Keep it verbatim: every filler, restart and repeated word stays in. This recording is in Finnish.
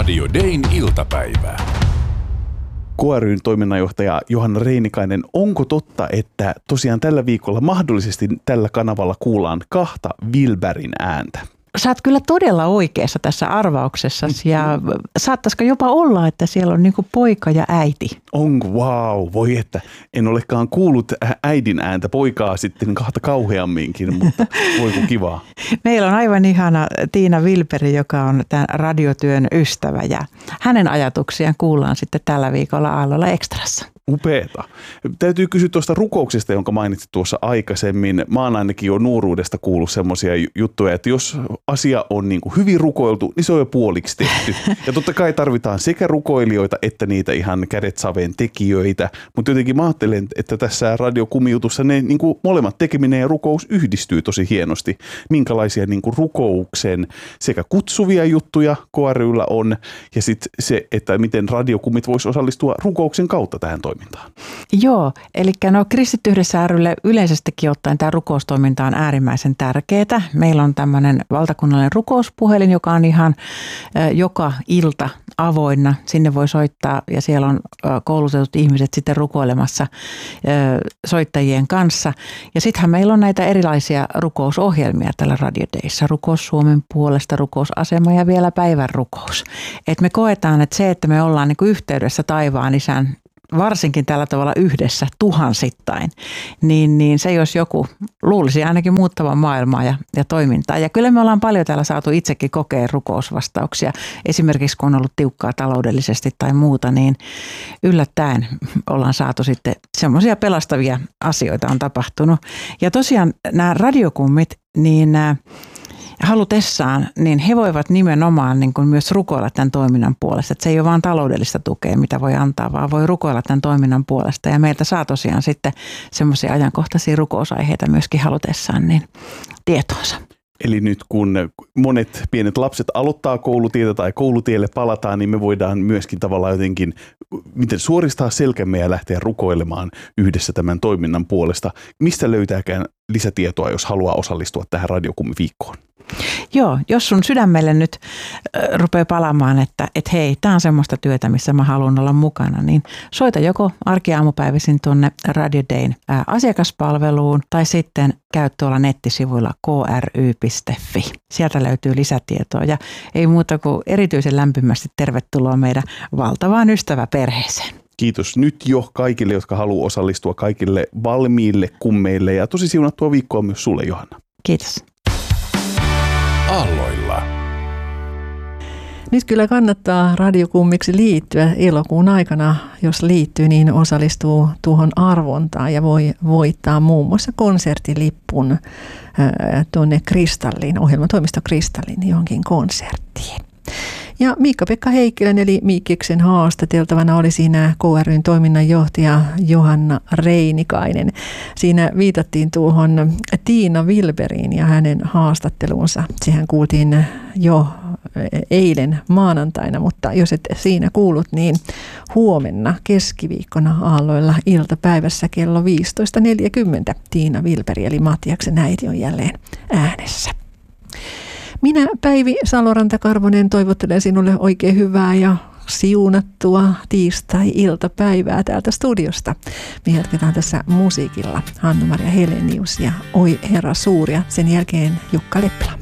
Radio Dayn iltapäivä. K ry:n toiminnanjohtaja Johanna Reinikainen, onko totta, että tosiaan tällä viikolla mahdollisesti tällä kanavalla kuullaan kahta Wilbergin ääntä? Sä oot kyllä todella oikeassa tässä arvauksessasi ja saattaisiko jopa olla, että siellä on niinku poika ja äiti. Onko? Wow, voi että en olekaan kuullut äidin ääntä, poikaa sitten kahta kauheamminkin, mutta voiko kivaa. Meillä on aivan ihana Tiina Wilberg, joka on tämän radiotyön ystävä ja hänen ajatuksiaan kuullaan sitten tällä viikolla Aalloilla Extrassa. Upeeta. Täytyy kysyä tuosta rukouksesta, jonka mainitsit tuossa aikaisemmin. Mä oon ainakin jo nuoruudesta kuullut semmoisia juttuja, että jos asia on niin kuin hyvin rukoiltu, niin se on jo puoliksi tehty. Ja totta kai tarvitaan sekä rukoilijoita että niitä ihan kädet saveen tekijöitä. Mutta jotenkin mä ajattelen, että tässä radiokumijutussa ne niin kuin molemmat tekeminen ja rukous yhdistyy tosi hienosti. Minkälaisia niin kuin rukouksen sekä kutsuvia juttuja K ry:llä on ja sitten se, että miten radiokumit voisi osallistua rukouksen kautta tähän toimintaan. Joo, eli no Kristitty Yhdessä ry:lle yleisestikin ottaen tämä rukoustoiminta on äärimmäisen tärkeää. Meillä on tämmöinen valtakunnallinen rukouspuhelin, joka on ihan äh, joka ilta avoinna. Sinne voi soittaa ja siellä on äh, koulutetut ihmiset sitten rukoilemassa äh, soittajien kanssa. Ja sittenhän meillä on näitä erilaisia rukousohjelmia tällä Radio Dayssa. Rukous Suomen puolesta, rukousasema ja vielä päivän rukous. Et me koetaan, että se, että me ollaan niinku yhteydessä taivaan isän varsinkin tällä tavalla yhdessä tuhansittain, niin, niin se jos joku luulisi ainakin muuttavan maailmaa ja, ja toimintaa. Ja kyllä me ollaan paljon täällä saatu itsekin kokea rukousvastauksia. Esimerkiksi kun on ollut tiukkaa taloudellisesti tai muuta, niin yllättäen ollaan saatu sitten semmoisia pelastavia asioita on tapahtunut. Ja tosiaan nämä radiokummit, niin nämä halutessaan, niin he voivat nimenomaan niin kuin myös rukoilla tämän toiminnan puolesta. Että se ei ole vain taloudellista tukea, mitä voi antaa, vaan voi rukoilla tämän toiminnan puolesta. Ja meiltä saa tosiaan sitten semmoisia ajankohtaisia rukousaiheita myöskin halutessaan niin tietoonsa. Eli nyt kun monet pienet lapset aloittaa koulutietä tai koulutielle palataan, niin me voidaan myöskin tavallaan jotenkin miten suoristaa selkämme ja lähteä rukoilemaan yhdessä tämän toiminnan puolesta. Mistä löytääkään lisätietoa, jos haluaa osallistua tähän radiokummiviikkoon? Joo, jos sun sydämelle nyt äh, rupeaa palaamaan, että et hei, tämä on semmoista työtä, missä mä haluan olla mukana, niin soita joko arki-aamupäivisin tuonne Radio Dayn äh, asiakaspalveluun tai sitten käy tuolla nettisivuilla k r y piste f i. Sieltä löytyy lisätietoa ja ei muuta kuin erityisen lämpimästi tervetuloa meidän valtavaan ystäväperheeseen. Kiitos nyt jo kaikille, jotka haluaa osallistua, kaikille valmiille kummeille ja tosi siunattua viikkoa myös sulle, Johanna. Kiitos. Aalloilla. Nyt kyllä kannattaa radiokummiksi liittyä elokuun aikana. Jos liittyy, niin osallistuu tuohon arvontaan ja voi voittaa muun muassa konserttilippun tuonne Kristallin, ohjelmatoimisto Kristallin johonkin konserttiin. Ja Miikka-Pekka Heikkilän eli Miikkiksen haastateltavana oli siinä K ry:n toiminnanjohtaja Johanna Reinikainen. Siinä viitattiin tuohon Tiina Wilbergiin ja hänen haastatteluunsa. Sehän kuultiin jo eilen maanantaina, mutta jos et siinä kuullut, niin huomenna keskiviikkona Aalloilla iltapäivässä kello viisitoista neljäkymmentä Tiina Wilberg eli Matiaksen äiti on jälleen äänessä. Minä Päivi Saloranta-Karvonen toivottelen sinulle oikein hyvää ja siunattua tiistai-iltapäivää täältä studiosta. Me jatketaan tässä musiikilla Hannu-Maria Helenius ja Oi Herra Suuria, sen jälkeen Jukka Leppälä.